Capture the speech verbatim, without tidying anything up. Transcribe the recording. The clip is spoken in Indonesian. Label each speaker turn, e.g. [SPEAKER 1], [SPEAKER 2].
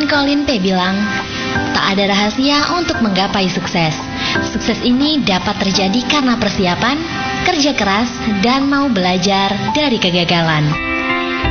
[SPEAKER 1] Pemimpin Colin P. bilang, tak ada rahasia untuk menggapai sukses. Sukses ini dapat terjadi karena persiapan, kerja keras, dan mau belajar dari kegagalan.